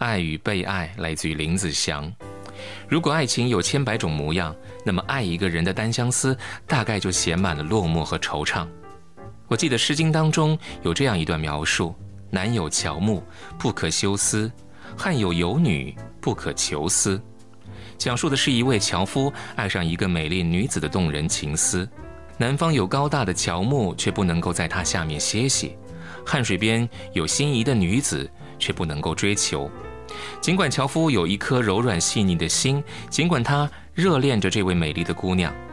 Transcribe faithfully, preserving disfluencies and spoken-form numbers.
爱与被爱来自于林子祥。如果爱情有千百种模样，那么爱一个人的单相思大概就写满了落寞和惆怅。我记得《诗经》当中有这样一段描述：男有乔木，不可休思；汉有游女，不可求思。讲述的是一位樵夫爱上一个美丽女子的动人情思。南方有高大的乔木，却不能够在它下面歇息；汉水边有心仪的女子，却不能够追求。尽管樵夫有一颗柔软细腻的心，尽管他热恋着这位美丽的姑娘，